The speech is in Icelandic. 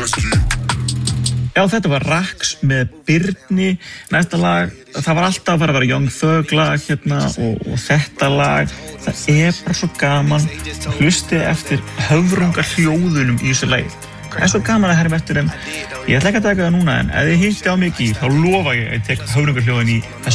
Já, þetta var Rax með Birni. Næsta lag, það var alltaf að fara að vera Young Thug lag hérna og þetta lag. Það bara svo gaman að hlusta eftir höfrungahljóðunum í þessu lagi. Það svo gaman að herma eftir þeim. Ég ætla ekki að taka það núna, en ef þið hitti á mig í, þá lofa ég að ég tek höfrungahljóðin í þessu